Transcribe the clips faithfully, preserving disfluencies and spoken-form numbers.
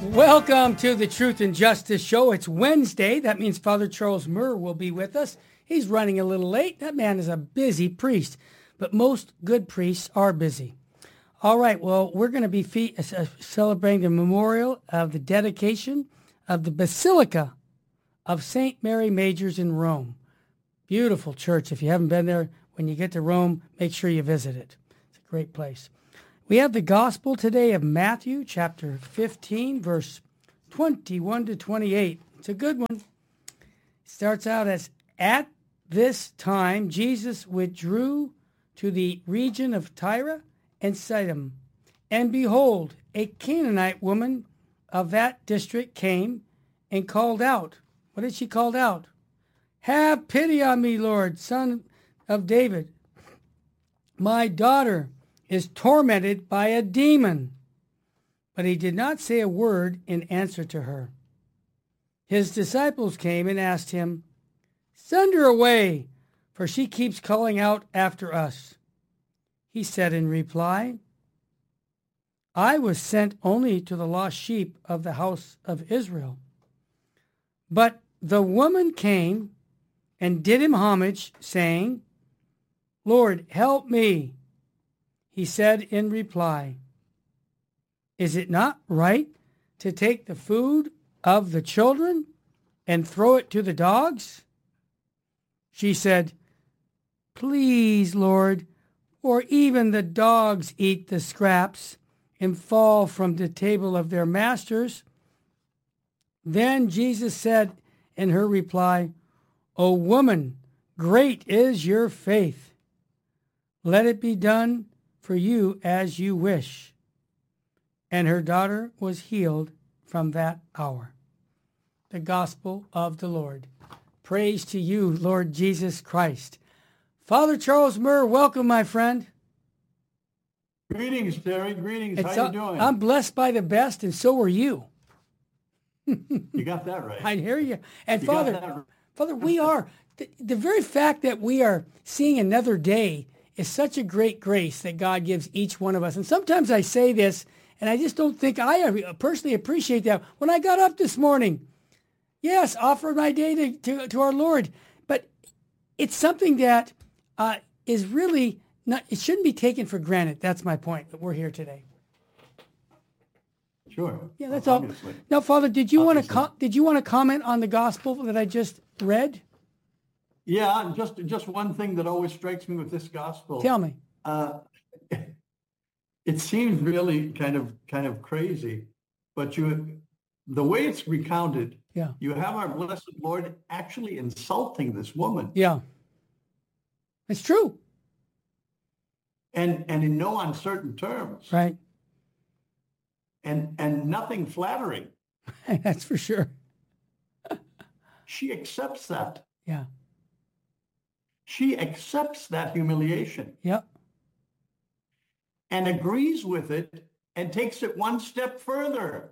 Welcome to the Truth and Justice Show. It's Wednesday. That means Father Charles Murr will be with us. He's running a little late. That man is a busy priest, but most good priests are busy. All right, well, we're going to be fe- uh, celebrating the memorial of the dedication of the Basilica of Saint Mary Majors in Rome. Beautiful church. If you haven't been there, when you get to Rome, make sure you visit it. It's a great place. We have the gospel today of Matthew chapter fifteen, verse twenty-one to twenty-eight. It's a good one. It starts out as, at this time, Jesus withdrew to the region of Tyre and Sidon. And behold, a Canaanite woman of that district came and called out. What did she call out? Have pity on me, Lord, son of David. My daughter is tormented by a demon. But he did not say a word in answer to her. His disciples came and asked him, Send her away, for she keeps calling out after us. He said in reply, I was sent only to the lost sheep of the house of Israel. But the woman came and did him homage, saying, Lord, help me. He said in reply, Is it not right to take the food of the children and throw it to the dogs? She said, Please, Lord, for even the dogs eat the scraps and fall from the table of their masters. Then Jesus said in her reply, O woman, great is your faith. Let it be done for you as you wish. And her daughter was healed from that hour. The gospel of the Lord. Praise to you, Lord Jesus Christ. Father Charles Murr, welcome, my friend. Greetings, Terry. Greetings. It's How a, you doing? I'm blessed by the best, and so are you. You got that right. I hear you. And You Father, right. Father, we are, the, the very fact that we are seeing another day is such a great grace that God gives each one of us. And sometimes I say this, and I just don't think I personally appreciate that. When I got up this morning, yes, offered my day to, to, to our Lord, but it's something that uh, is really not, it shouldn't be taken for granted. That's my point, that we're here today. Sure. Yeah, that's Obviously. all. Now, Father, did you want to Obviously. com- did you want to comment on the gospel that I just read? Yeah, just just one thing that always strikes me with this gospel. Tell me. Uh, it seems really kind of kind of crazy, but you, the way it's recounted, Yeah. you have our blessed Lord actually insulting this woman, Yeah. It's true. and and in no uncertain terms, Right. and and nothing flattering. That's for sure. She accepts that. Yeah. She accepts that humiliation Yep. and agrees with it and takes it one step further.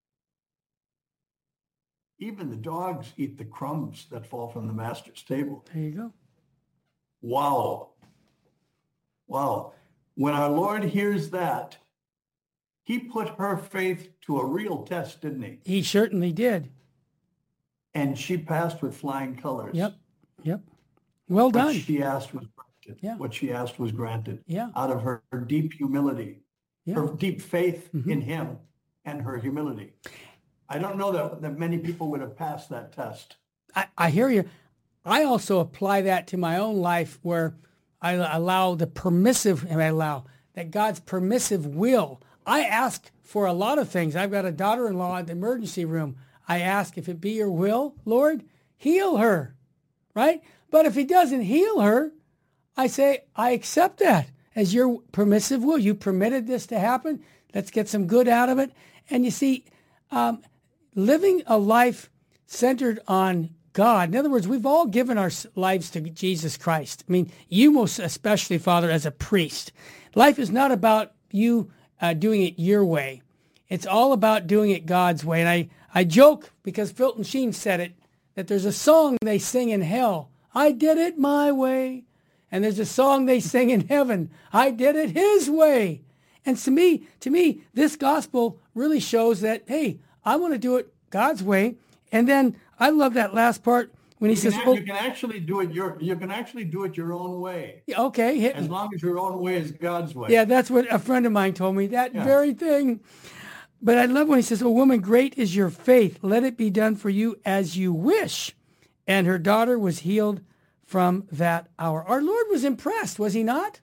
Even the dogs eat the crumbs that fall from the master's table. There you go. Wow. Wow. When our Lord hears that, he put her faith to a real test, didn't he? He certainly did. And she passed with flying colors. Yep. Yep. Well What done. she asked was granted. Yeah. What she asked was granted. Yeah. Out of her, her deep humility, Yeah. her deep faith Mhm. in him, and her humility. I don't know that, that many people would have passed that test. I, I hear you. I also apply that to my own life where I allow the permissive, and I allow that God's permissive will. I ask for a lot of things. I've got a daughter-in-law at the emergency room. I ask, if it be your will, Lord, heal her, right? But if he doesn't heal her, I say, I accept that as your permissive will. You permitted this to happen. Let's get some good out of it. And you see, um, living a life centered on God. In other words, we've all given our lives to Jesus Christ. I mean, you most especially, Father, as a priest. Life is not about you uh, doing it your way. It's all about doing it God's way. And I, I joke, because Fulton Sheen said it, that there's a song they sing in hell, I did it my way. And there's a song they sing in heaven, I did it his way. And to me, to me, this gospel really shows that, hey, I want to do it God's way. And then I love that last part when he you says, can, oh, you can actually do it your you can actually do it your own way. Okay, hit as me. long as your own way is God's way. Yeah, that's what a friend of mine told me, that Yeah. very thing. But I love when he says, "Oh, woman, great is your faith. Let it be done for you as you wish." And her daughter was healed from that hour. Our Lord was impressed, was he not?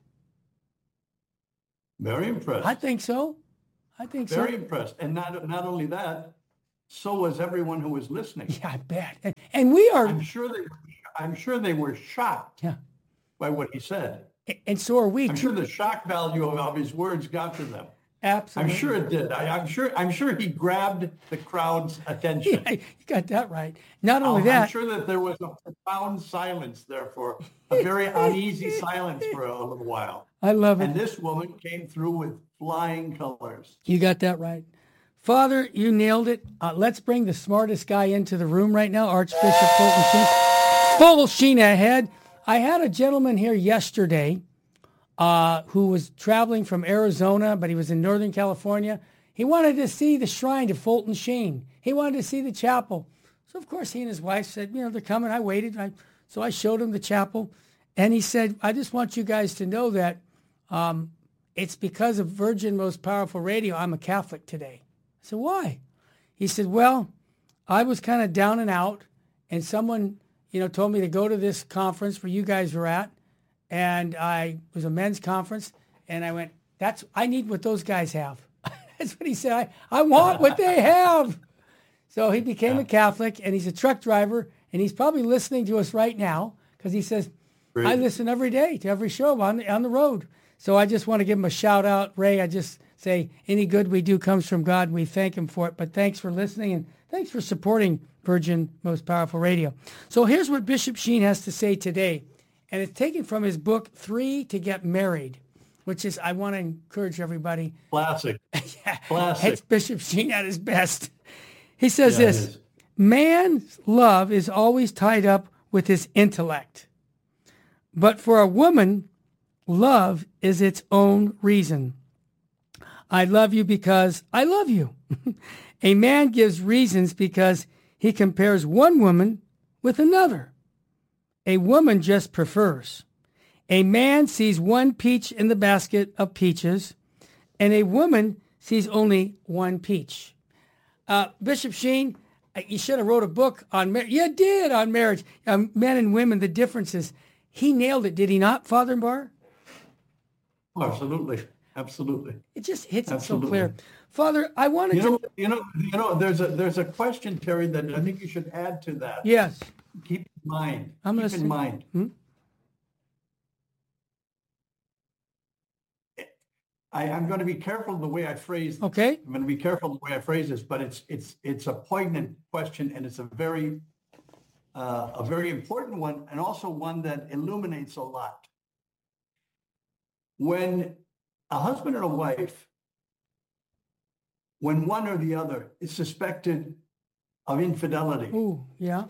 Very impressed. I think so. I think Very so. impressed. And not not only that, so was everyone who was listening. Yeah, I bet. And, and we are. I'm sure they I'm sure they were shocked Yeah. by what he said. And so are we. I'm too. sure the shock value of, of his words got to them. Absolutely. I'm sure it did. I, I'm sure. I'm sure he grabbed the crowd's attention. Yeah, you got that right. Not Oh, only that. I'm sure that there was a profound silence there for a very uneasy silence for a, a little while. I love it. And this woman came through with flying colors. You got that right. Father, you nailed it. Uh, let's bring the smartest guy into the room right now, Archbishop Fulton Sheen. Full Sheen ahead. I had a gentleman here yesterday uh, who was traveling from Arizona, but he was in Northern California. He wanted to see the shrine to Fulton Sheen. He wanted to see the chapel. So, of course, he and his wife said, you know, they're coming. I waited. I, so I showed him the chapel. And he said, I just want you guys to know that um, it's because of Virgin Most Powerful Radio I'm a Catholic today. I said, why? He said, well, I was kind of down and out, and someone, you know, told me to go to this conference where you guys were at, and I it was a men's conference, and I went, that's I need what those guys have. That's what he said. I, I want what they have. So he became a Catholic, and he's a truck driver, and he's probably listening to us right now because he says, Great. I listen every day to every show on the, on the road. So I just want to give him a shout out, Ray. I just say any good we do comes from God, and we thank him for it. But thanks for listening, and thanks for supporting Virgin Most Powerful Radio. So here's what Bishop Sheen has to say today, and it's taken from his book, Three to Get Married, which is, I want to encourage everybody. Classic. Yeah, Classic. it's Bishop Sheen at his best. He says Yeah, it this, is. man's love is always tied up with his intellect. But for a woman, love is its own reason. I love you because I love you. A man gives reasons because he compares one woman with another. A woman just prefers. A man sees one peach in the basket of peaches, and a woman sees only one peach. Uh, Bishop Sheen, you should have wrote a book on marriage. You did on marriage, um, men and women, the differences. He nailed it, did he not, Father Barr? Oh, absolutely. Absolutely. It just hits it so Absolutely. clear. Father, I wanted You to... know, you know, you know, there's a there's a question, Terry, that I think you should add to that. Yes. Keep in mind. I'm Keep gonna in say- mind. Hmm? I, I'm going to be careful the way I phrase this. Okay. I'm going to be careful the way I phrase this, but it's it's it's a poignant question, and it's a very uh, a very important one, and also one that illuminates a lot. When a husband and a wife, when one or the other is suspected of infidelity, Ooh, yeah.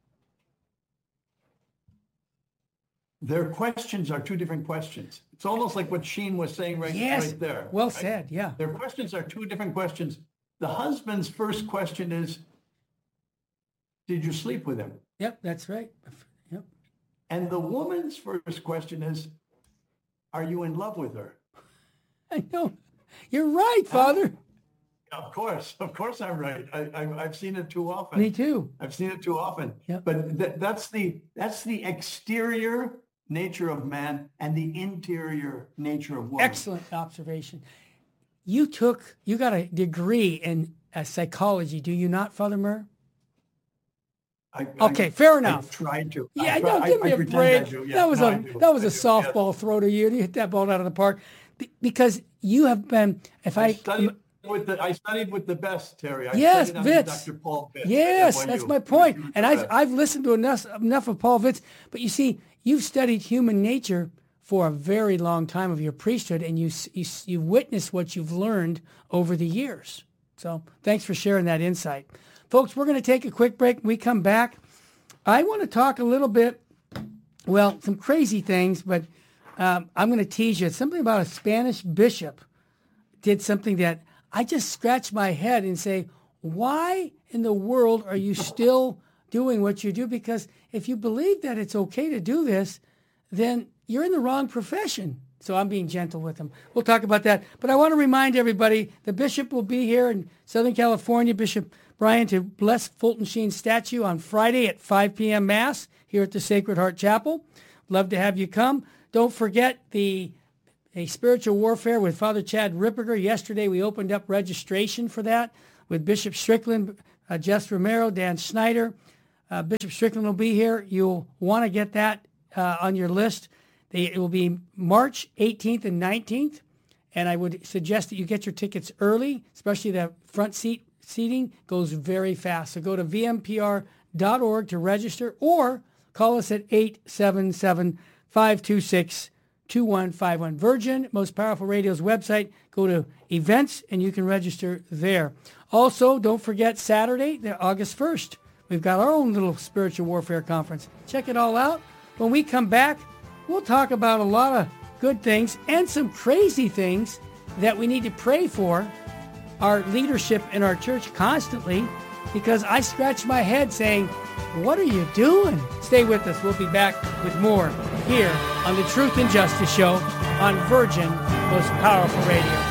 their questions are two different questions. It's almost like what Sheen was saying right, Yes. right there. Well right? said, yeah. Their questions are two different questions. The husband's first question is, did you sleep with him? Yep, that's right. Yep. And the woman's first question is, are you in love with her? I know. You're right, Father. Of course, of course I'm right. I, I, I've seen it too often. Me too. I've seen it too often. Yep. But th- that's the that's the exterior nature of man and the interior nature of woman. Excellent observation. You took, you got a degree in uh, psychology, do you not, Father Murr? I, Okay, I, fair I enough. tried to. Yeah, I, no, try- give I, me I a pretend break. I do. Yeah, that was no, a I do. that was I a do. softball throw to you. You hit that ball out of the park Be- because you have been. If I I, studied with the I studied with the best, Terry. I yes, studied under Vitz. Doctor Paul Vitz. Yes, N Y U. that's my point. He was And the I've best. I've listened to enough enough of Paul Vitz. But you see, you've studied human nature for a very long time of your priesthood, and you s- you s- you witnessed what you've learned over the years. So thanks for sharing that insight, folks. We're going to take a quick break. When we come back, I want to talk a little bit. Well, some crazy things, but um, I'm going to tease you. It's something about a Spanish bishop did something that I just scratch my head and say, why in the world are you still doing what you do? Because if you believe that it's okay to do this, then you're in the wrong profession. So I'm being gentle with them. We'll talk about that. But I want to remind everybody, the bishop will be here in Southern California, Bishop Brian, to bless Fulton Sheen's statue on Friday at five p.m. Mass here at the Sacred Heart Chapel. Love to have you come. Don't forget the a spiritual warfare with Father Chad Ripperger. Yesterday we opened up registration for that with Bishop Strickland, uh, Jess Romero, Dan Snyder. Uh, Bishop Strickland will be here. You'll want to get that uh, on your list. They, it will be March eighteenth and nineteenth, and I would suggest that you get your tickets early, especially the front seat seating goes very fast. So go to v m p r dot org to register or call us at eight seven seven, five two six, two one five one. Virgin, Most Powerful Radio's website, go to events and you can register there. Also, don't forget Saturday, the August first. We've got our own little spiritual warfare conference. Check it all out. When we come back, we'll talk about a lot of good things and some crazy things that we need to pray for our leadership in our church constantly, because I scratch my head saying, what are you doing? Stay with us. We'll be back with more here on the Truth and Justice Show on Virgin Most Powerful Radio.